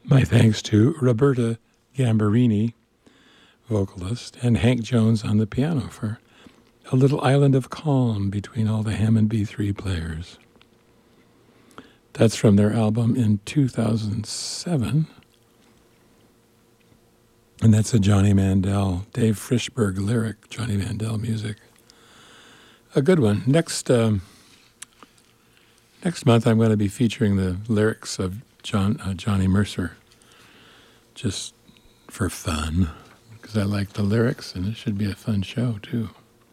My thanks to Roberta Gambarini, vocalist, and Hank Jones on the piano for a little island of calm between all the Hammond B3 players. That's from their album in 2007. And that's a Johnny Mandel, Dave Frischberg lyric, Johnny Mandel music. A good one. Next month, I'm going to be featuring the lyrics of Johnny Mercer, just for fun, because I like the lyrics, and it should be a fun show, too.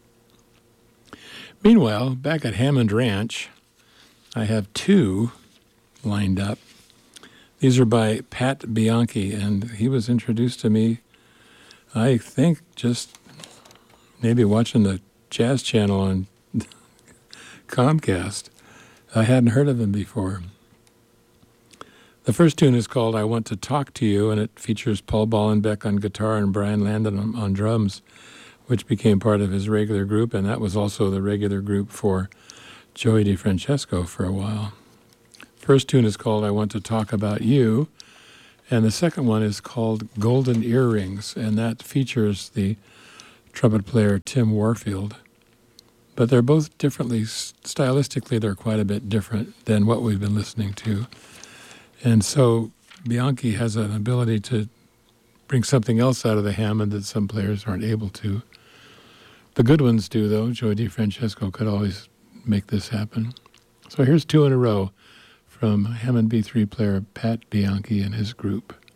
Meanwhile, back at Hammond Ranch, I have two lined up. These are by Pat Bianchi, and he was introduced to me, I think, just maybe watching the Jazz Channel on Comcast. I hadn't heard of him before. The first tune is called I Want to Talk to You, and it features Paul Ballenbeck on guitar and Brian Landon on drums, which became part of his regular group, and that was also the regular group for Joey DeFrancesco for a while. First tune is called I Want to Talk About You, and the second one is called Golden Earrings, and that features the trumpet player Tim Warfield. But they're both differently, stylistically they're quite a bit different than what we've been listening to. And so Bianchi has an ability to bring something else out of the Hammond that some players aren't able to. The good ones do, though. Joey DeFrancesco could always make this happen. So here's two in a row from Hammond B3 player Pat Bianchi and his group.